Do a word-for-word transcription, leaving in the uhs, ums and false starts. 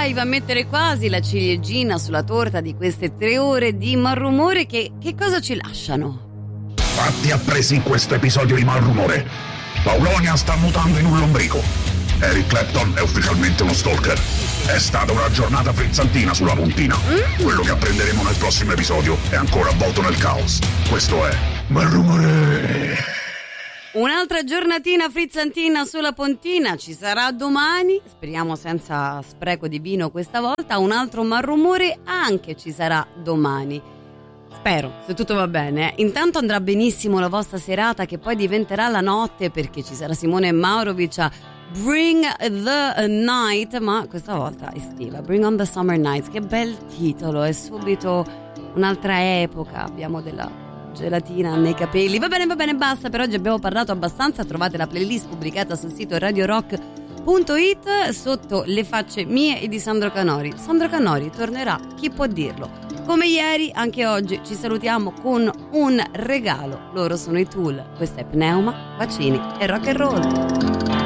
live a mettere quasi la ciliegina sulla torta di queste tre ore di malrumore che, che cosa ci lasciano? Fatti appresi in questo episodio di malrumore. Paulonia sta mutando in un lombrico. Eric Clapton è ufficialmente uno stalker. È stata una giornata frizzantina sulla puntina. Mm? Quello che apprenderemo nel prossimo episodio è ancora avvolto nel caos. Questo è malrumore. Un'altra giornatina frizzantina sulla pontina ci sarà domani, speriamo senza spreco di vino questa volta. Un altro malrumore anche ci sarà domani, spero, se tutto va bene. Intanto andrà benissimo la vostra serata, che poi diventerà la notte, perché ci sarà Simone Maurovic a Bring the Night, ma questa volta estiva. Bring on the Summer Nights, che bel titolo, è subito un'altra epoca, abbiamo della gelatina nei capelli. Va bene, va bene, basta, per oggi abbiamo parlato abbastanza. Trovate la playlist pubblicata sul sito radio rock punto it sotto le facce mie e di Sandro Canori. Sandro Canori tornerà, chi può dirlo? Come ieri, anche oggi ci salutiamo con un regalo. Loro sono i Tool, questo è Pneuma, Vaccini e Rock and Roll.